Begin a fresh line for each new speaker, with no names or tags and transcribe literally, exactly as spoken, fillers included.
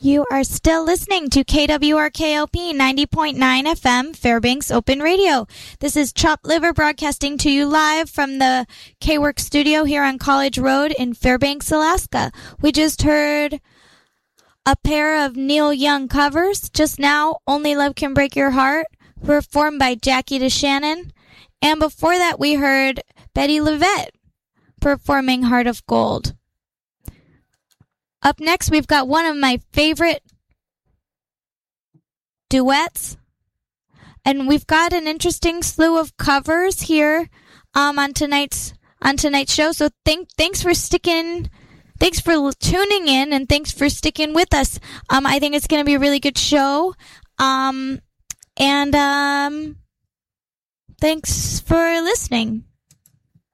You are still listening to K W R K L P ninety point nine F M, Fairbanks Open Radio. This is Chopped Liver broadcasting to you live from the K-Work studio here on College Road in Fairbanks, Alaska. We just heard a pair of Neil Young covers. Just now, Only Love Can Break Your Heart, performed by Jackie DeShannon. And before that, we heard Betty LaVette performing Heart of Gold. Up next, we've got one of my favorite duets. And we've got an interesting slew of covers here um, on tonight's on tonight's show. So thank, thanks for sticking, thanks for tuning in, and thanks for sticking with us. Um, I think it's going to be a really good show. Um, and um, thanks for listening.